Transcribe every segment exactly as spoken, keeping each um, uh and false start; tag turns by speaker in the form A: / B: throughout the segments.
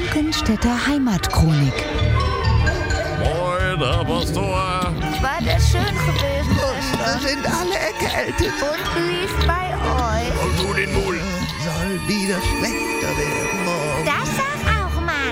A: Bunkenstädter Heimatchronik.
B: Moin, Herr Pastor.
C: War das schön gewesen,
D: Wir
C: Schwester?
D: sind alle erkältet.
C: Und wie ist bei euch?
B: Und du den Mund.
D: Soll wieder schlechter werden morgen.
C: Das sag auch, Mann.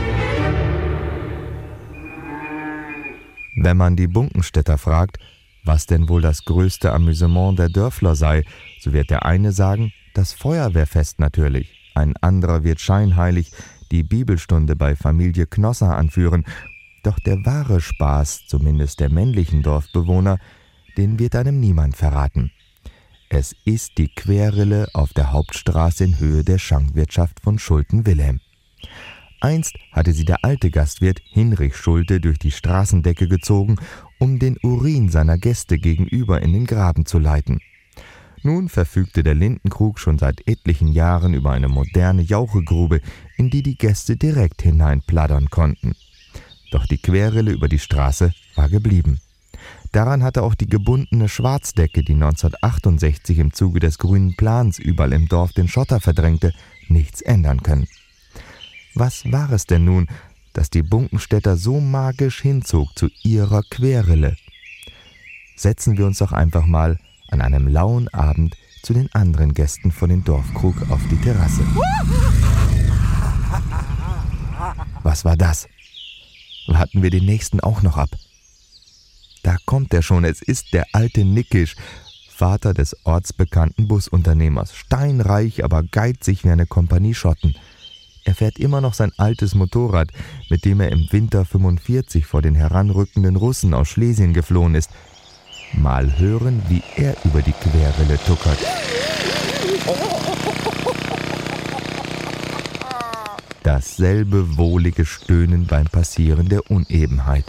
E: Wenn man die Bunkenstädter fragt, was denn wohl das größte Amüsement der Dörfler sei, so wird der eine sagen, das Feuerwehrfest natürlich. Ein anderer wird scheinheilig die Bibelstunde bei Familie Knosser anführen. Doch der wahre Spaß, zumindest der männlichen Dorfbewohner, den wird einem niemand verraten. Es ist die Querrille auf der Hauptstraße in Höhe der Schankwirtschaft von Schulte-Wilhelm. Einst hatte sie der alte Gastwirt Hinrich Schulte durch die Straßendecke gezogen, um den Urin seiner Gäste gegenüber in den Graben zu leiten. Nun verfügte der Lindenkrug schon seit etlichen Jahren über eine moderne Jauchegrube, in die die Gäste direkt hineinplattern konnten. Doch die Querrille über die Straße war geblieben. Daran hatte auch die gebundene Schwarzdecke, die neunzehnhundertachtundsechzig im Zuge des Grünen Plans überall im Dorf den Schotter verdrängte, nichts ändern können. Was war es denn nun, das die Bunkenstädter so magisch hinzog zu ihrer Querrille? Setzen wir uns doch einfach mal an einem lauen Abend zu den anderen Gästen von den Dorfkrug auf die Terrasse. Was war das? Warten wir den nächsten auch noch ab. Da kommt er schon, es ist der alte Nickisch, Vater des ortsbekannten Busunternehmers, steinreich, aber geizig wie eine Kompanie Schotten. Er fährt immer noch sein altes Motorrad, mit dem er im Winter fünfundvierzig vor den heranrückenden Russen aus Schlesien geflohen ist. Mal hören, wie er über die Querrille tuckert. Dasselbe wohlige Stöhnen beim Passieren der Unebenheit.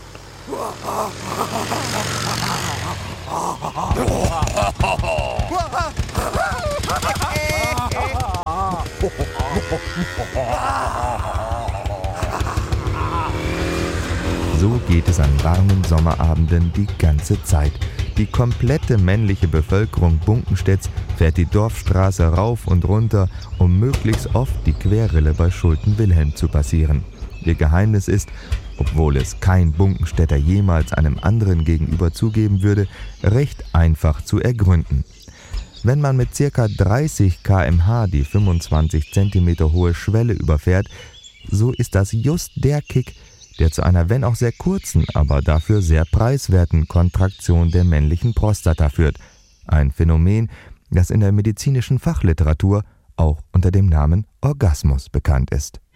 E: So geht es an warmen Sommerabenden die ganze Zeit. Die komplette männliche Bevölkerung Bunkenstedts fährt die Dorfstraße rauf und runter, um möglichst oft die Querrille bei Schulte-Wilhelm zu passieren. Ihr Geheimnis ist, obwohl es kein Bunkenstädter jemals einem anderen gegenüber zugeben würde, recht einfach zu ergründen. Wenn man mit ca. dreißig Kilometer pro Stunde die fünfundzwanzig Zentimeter hohe Schwelle überfährt, so ist das just der Kick, der zu einer wenn auch sehr kurzen, aber dafür sehr preiswerten Kontraktion der männlichen Prostata führt. Ein Phänomen, das in der medizinischen Fachliteratur auch unter dem Namen Orgasmus bekannt ist.